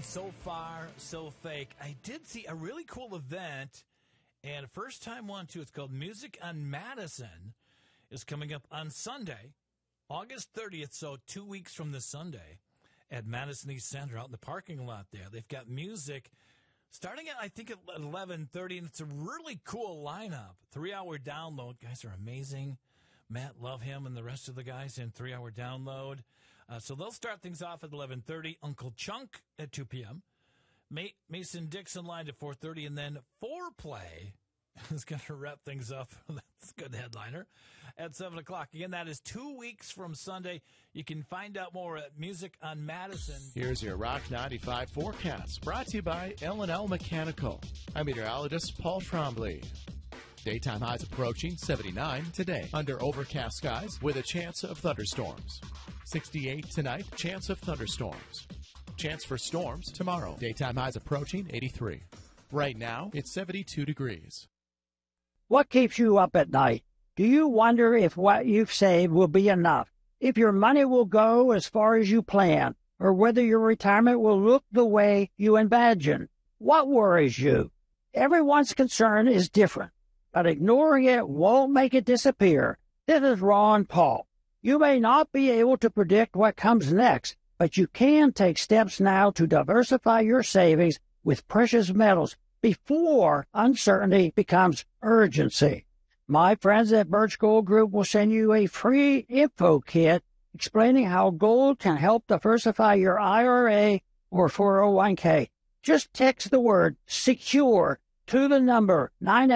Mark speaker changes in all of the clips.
Speaker 1: so far, so fake. I did see a really cool event, and first time one, too. It's called Music on Madison. Is coming up on Sunday, August 30th, so 2 weeks from this Sunday, at Madison East Center out in the parking lot there. They've got music starting at, I think, at 11:30, and it's a really cool lineup. 3-hour download. Guys are amazing. Matt, love him, and the rest of the guys in 3-hour download. So they'll start things off at 11:30. Uncle Chunk at 2 p.m. Mason Dixon lined at 4:30, and then Foreplay is going to wrap things up. That's a good headliner. At 7 o'clock. Again, that is 2 weeks from Sunday. You can find out more at Music on Madison.
Speaker 2: Here's your Rock 95 forecast, brought to you by L&L Mechanical. I'm meteorologist Paul Trombley. Daytime highs approaching 79 today, under overcast skies with a chance of thunderstorms. 68 tonight, chance of thunderstorms. Chance for storms tomorrow. Daytime highs approaching 83. Right now, it's 72 degrees.
Speaker 3: What keeps you up at night? Do you wonder if what you've saved will be enough? If your money will go as far as you plan? Or whether your retirement will look the way you imagine? What worries you? Everyone's concern is different, but ignoring it won't make it disappear. This is Ron Paul. You may not be able to predict what comes next, but you can take steps now to diversify your savings with precious metals before uncertainty becomes urgency. My friends at Birch Gold Group will send you a free info kit explaining how gold can help diversify your IRA or 401k. Just text the word SECURE to the number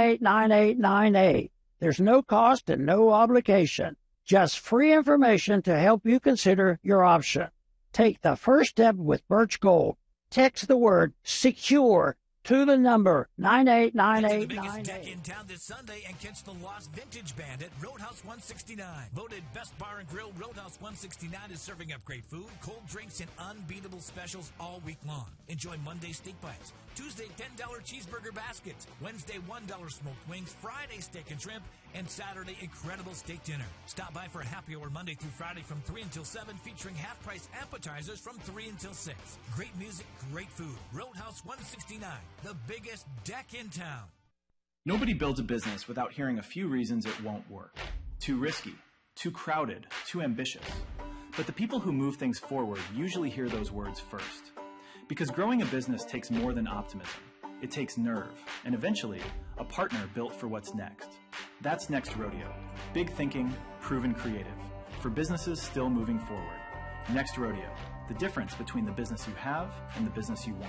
Speaker 3: 989898. There's no cost and no obligation. Just free information to help you consider your option. Take the first step with Birch Gold. Text the word SECURE to the number 989898.
Speaker 1: The biggest deck in town this Sunday and catch the Lost Vintage Band at Roadhouse 169. Voted Best Bar and Grill, Roadhouse 169 is serving up great food, cold drinks, and unbeatable specials all week long. Enjoy Monday steak bites, Tuesday $10 cheeseburger baskets, Wednesday $1 smoked wings, Friday steak and shrimp, and Saturday incredible steak dinner. Stop by for happy hour Monday through Friday from 3 until 7, featuring half-price appetizers from 3 until 6. Great music, great food. Roadhouse 169, the biggest deck in town.
Speaker 4: Nobody builds a business without hearing a few reasons it won't work. Too risky, too crowded, too ambitious. But the people who move things forward usually hear those words first. Because growing a business takes more than optimism. It takes nerve, and eventually, a partner built for what's next. That's Next Rodeo. Big thinking, proven creative. For businesses still moving forward. Next Rodeo. The difference between the business you have and the business you want.